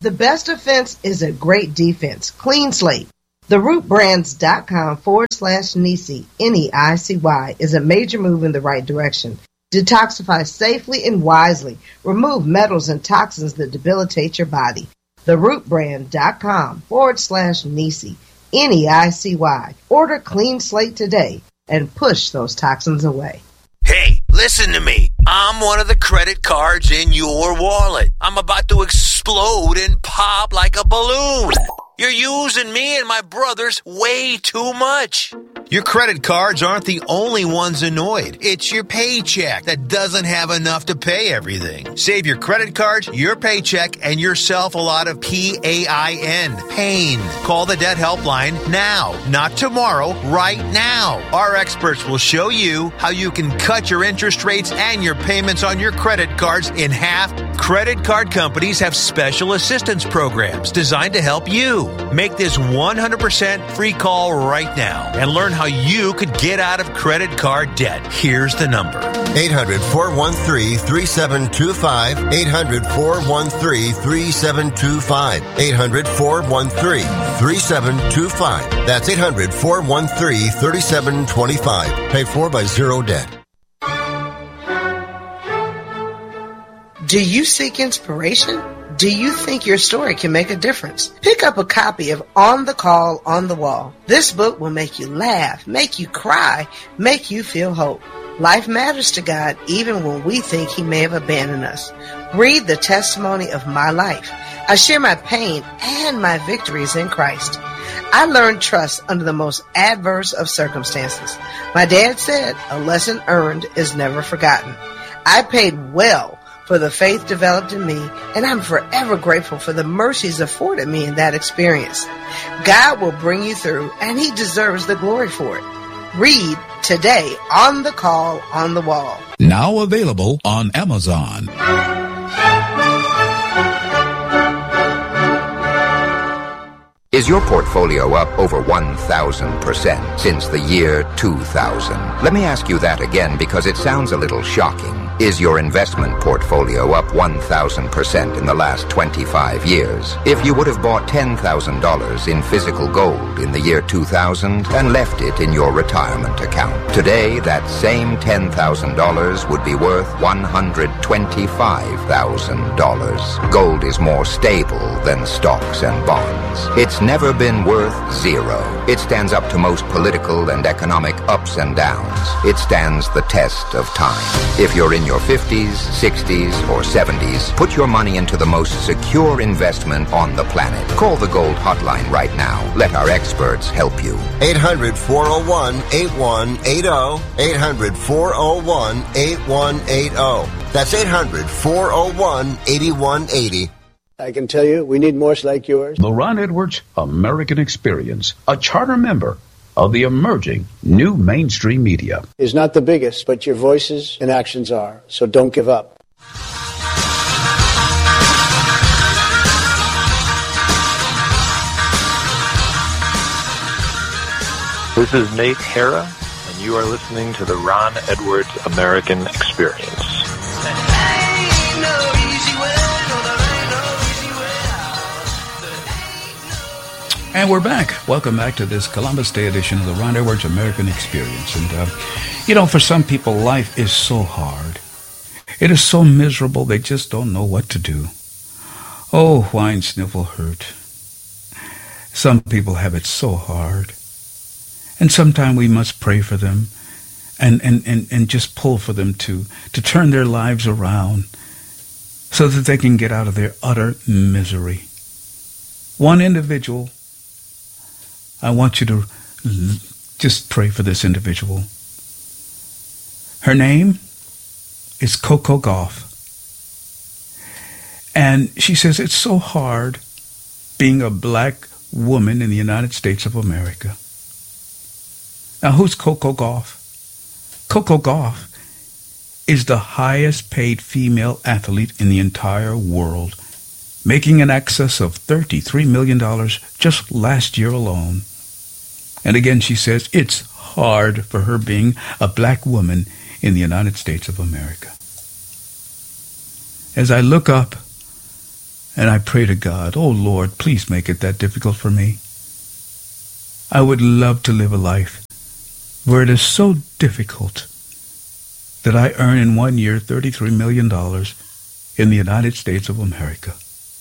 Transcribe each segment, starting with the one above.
The best offense is a great defense. Clean slate. TheRootBrands.com/Neicy, Neicy, is a major move in the right direction. Detoxify safely and wisely. Remove metals and toxins that debilitate your body. TheRootBrand.com/Neicy, Neicy. Order Clean Slate today and push those toxins away. Hey, listen to me. I'm one of the credit cards in your wallet. I'm about to explode and pop like a balloon. You're using me and my brothers way too much. Your credit cards aren't the only ones annoyed. It's your paycheck that doesn't have enough to pay everything. Save your credit cards, your paycheck, and yourself a lot of PAIN. Pain. Call the debt helpline now, not tomorrow, right now. Our experts will show you how you can cut your interest rates and your payments on your credit cards in half. Credit card companies have special assistance programs designed to help you. Make this 100% free call right now and learn how you could get out of credit card debt. Here's the number. 800-413-3725. 800-413-3725. 800-413-3725. That's 800-413-3725. Paid for by Zero Debt. Do you seek inspiration? Do you think your story can make a difference? Pick up a copy of On the Call, On the Wall. This book will make you laugh, make you cry, make you feel hope. Life matters to God even when we think He may have abandoned us. Read the testimony of my life. I share my pain and my victories in Christ. I learned trust under the most adverse of circumstances. My dad said, a lesson earned is never forgotten. I paid well for the faith developed in me, and I'm forever grateful for the mercies afforded me in that experience. God will bring you through, and He deserves the glory for it. Read today On the Call, On the Wall. Now available on Amazon. Is your portfolio up over 1,000% since the year 2000? Let me ask you that again because it sounds a little shocking. Is your investment portfolio up 1,000% in the last 25 years? If you would have bought $10,000 in physical gold in the year 2000 and left it in your retirement account, today that same $10,000 would be worth $125,000. Gold is more stable than stocks and bonds. It's never been worth zero. It stands up to most political and economic ups and downs. It stands the test of time. If you're in your 50s, 60s, or 70s, put your money into the most secure investment on the planet. Call the Gold Hotline right now. Let our experts help you. 800-401-8180. 800-401-8180. That's 800-401-8180. I can tell you, we need more like yours. The Ron Edwards American Experience, a charter member of the emerging new mainstream media. Is not the biggest, but your voices and actions are. So don't give up. This is Nate Hara, and you are listening to the Ron Edwards American Experience. And we're back. Welcome back to this Columbus Day edition of the Ron Edwards American Experience. And, for some people, life is so hard. It is so miserable, they just don't know what to do. Oh, whine, sniffle, hurt. Some people have it so hard. And sometimes we must pray for them and just pull for them to turn their lives around so that they can get out of their utter misery. One individual, I want you to just pray for this individual. Her name is Coco Gauff. And she says it's so hard being a black woman in the United States of America. Now, who's Coco Gauff? Coco Gauff is the highest paid female athlete in the entire world, making an excess of $33 million just last year alone. And again, she says it's hard for her being a black woman in the United States of America. As I look up And I pray to God, oh Lord, please make it that difficult for me. I would love to live a life where it is so difficult that I earn in 1 year $33 million in the United States of America.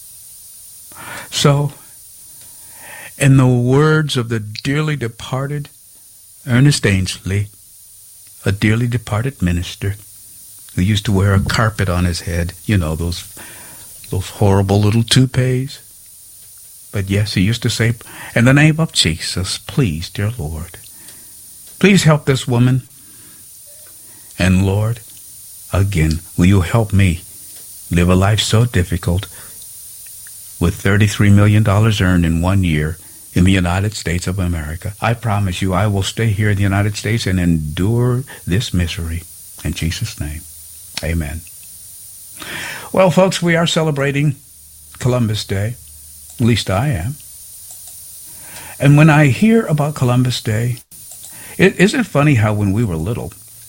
So, in the words of the dearly departed Ernest Ainsley, a dearly departed minister who used to wear a carpet on his head, you know, those horrible little toupees. But yes, he used to say, in the name of Jesus, please, dear Lord, please help this woman. And Lord, again, will you help me live a life so difficult with $33 million earned in 1 year in the United States of America? I promise you, I will stay here in the United States and endure this misery. In Jesus' name, amen. Well, folks, we are celebrating Columbus Day. At least I am. And when I hear about Columbus Day, isn't it funny how when we were little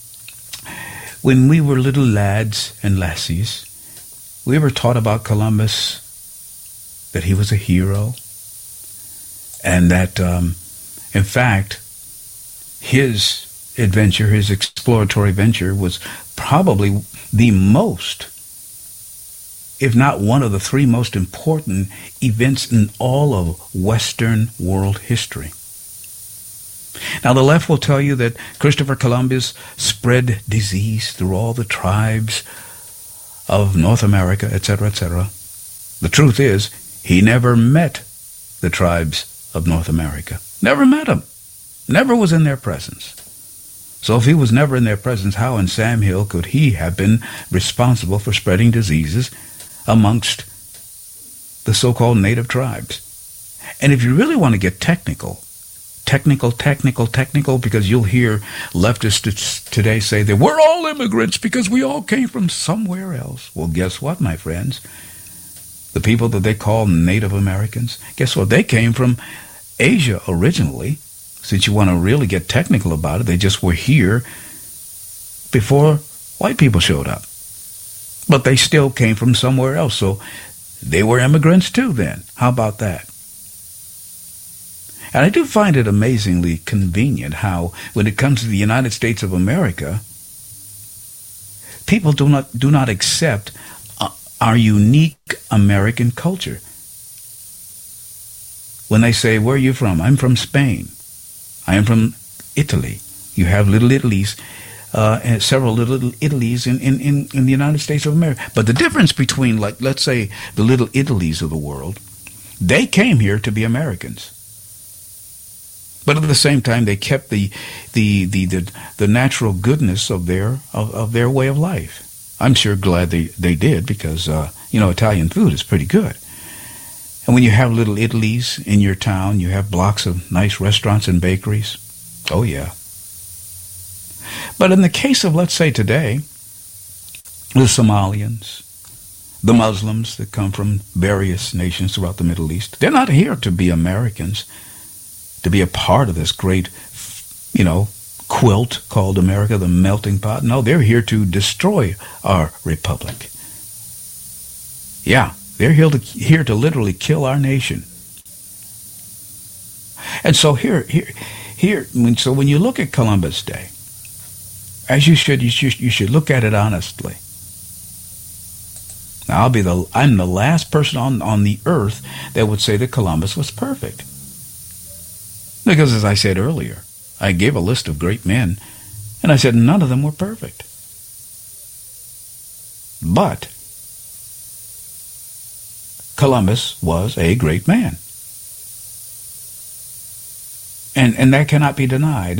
lads and lassies, we were taught about Columbus, that he was a hero, and that, in fact, his adventure, his exploratory venture, was probably the most, if not one of the three most important events in all of Western world history. Now, the left will tell you that Christopher Columbus spread disease through all the tribes of North America, etc., etc. The truth is, he never met the tribes of North America. Never met them. Never was in their presence. So if he was never in their presence, how in Sam Hill could he have been responsible for spreading diseases amongst the so-called native tribes? And if you really want to get technical, because you'll hear leftists today say that we're all immigrants because we all came from somewhere else. Well, guess what, my friends? The people that they call Native Americans, guess what? They came from Asia originally. Since you want to really get technical about it, they just were here before white people showed up. But they still came from somewhere else, so they were immigrants too then. How about that? And I do find it amazingly convenient how, when it comes to the United States of America, people do not accept our unique American culture. When they say, where are you from? I'm from Spain. I am from Italy. You have little Italies, and several little Italies in the United States of America. But the difference between, like, let's say, the little Italies of the world, they came here to be Americans. But at the same time, they kept the natural goodness of their way of life. I'm sure glad they did, because Italian food is pretty good. And when you have little Italies in your town, you have blocks of nice restaurants and bakeries. Oh yeah. But in the case of, let's say today, the Somalians, the Muslims that come from various nations throughout the Middle East, they're not here to be Americans, to be a part of this great, quilt called America, the melting pot. No, they're here to destroy our republic. Yeah, they're here to literally kill our nation. And so so when you look at Columbus Day, as you should look at it honestly. Now, I'm the last person on the earth that would say that Columbus was perfect. Because, as I said earlier, I gave a list of great men, and I said none of them were perfect. But Columbus was a great man. And that cannot be denied,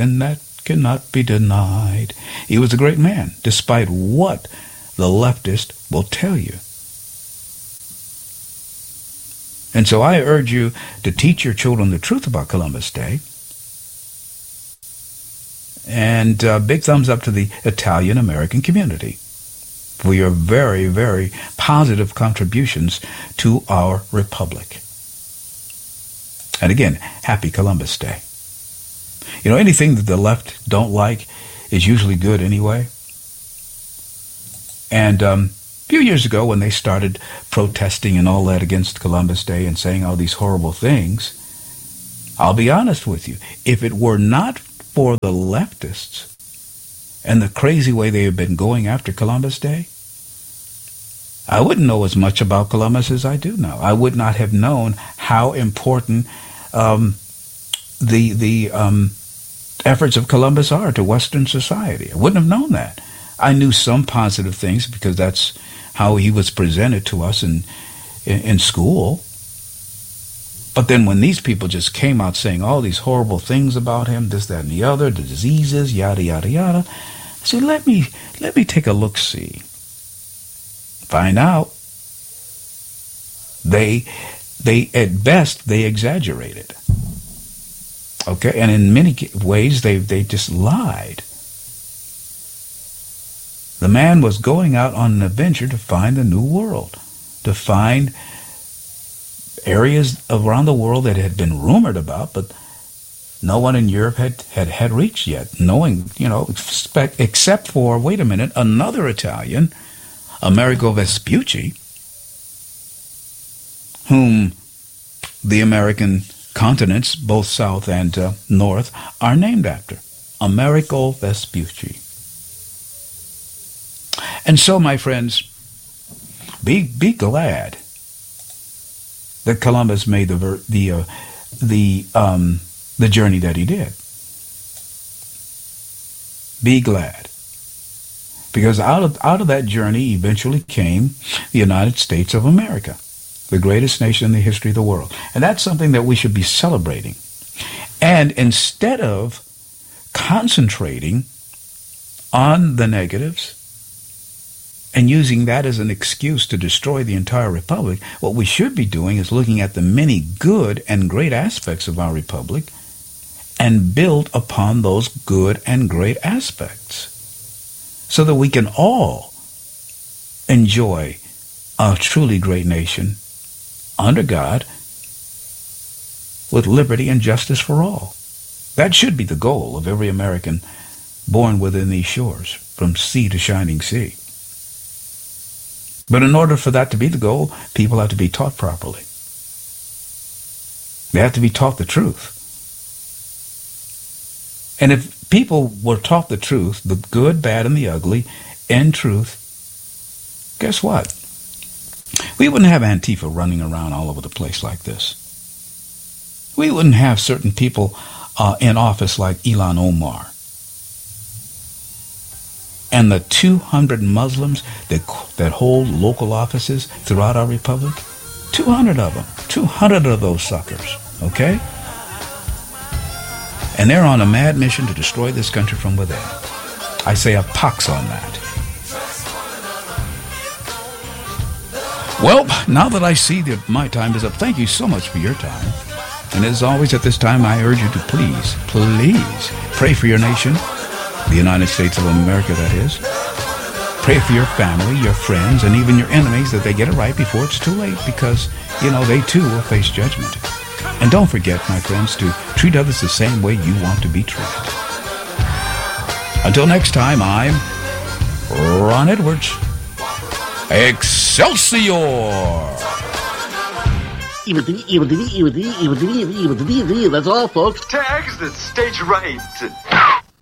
He was a great man, despite what the leftist will tell you. And so I urge you to teach your children the truth about Columbus Day. And big thumbs up to the Italian-American community for your very, very positive contributions to our republic. And again, happy Columbus Day. Anything that the left don't like is usually good anyway. And, few years ago when they started protesting and all that against Columbus Day and saying all these horrible things, I'll be honest with you, if it were not for the leftists and the crazy way they have been going after Columbus Day, I wouldn't know as much about Columbus as I do now. I would not have known how important the efforts of Columbus are to Western society. I wouldn't have known that. I knew some positive things because that's how he was presented to us in school. But then when these people just came out saying all these horrible things about him, this, that, and the other, the diseases, yada, yada, yada, I said, let me take a look-see. Find out. They at best, they exaggerated. Okay, and in many ways, they just lied. The man was going out on an adventure to find the new world, to find areas around the world that had been rumored about, but no one in Europe had reached yet, knowing, except for, wait a minute, another Italian, Amerigo Vespucci, whom the American continents, both south and north, are named after. Amerigo Vespucci. And so, my friends, be glad that Columbus made the journey that he did. Be glad, because out of that journey eventually came the United States of America, the greatest nation in the history of the world, and that's something that we should be celebrating. And instead of concentrating on the negatives and using that as an excuse to destroy the entire republic, what we should be doing is looking at the many good and great aspects of our republic and build upon those good and great aspects so that we can all enjoy a truly great nation under God with liberty and justice for all. That should be the goal of every American born within these shores, from sea to shining sea. But in order for that to be the goal, people have to be taught properly. They have to be taught the truth. And if people were taught the truth, the good, bad, and the ugly, in truth, guess what? We wouldn't have Antifa running around all over the place like this. We wouldn't have certain people in office like Ilhan Omar. And the 200 Muslims that hold local offices throughout our republic, 200 of them, 200 of those suckers, okay? And they're on a mad mission to destroy this country from within. I say a pox on that. Well, now that I see that my time is up, thank you so much for your time. And as always, at this time, I urge you to please pray for your nation, the United States of America, that is. Pray for your family, your friends, and even your enemies that they get it right before it's too late, because, they too will face judgment. And don't forget, my friends, to treat others the same way you want to be treated. Until next time, I'm Ron Edwards. Excelsior! That's all, folks. To exit stage right.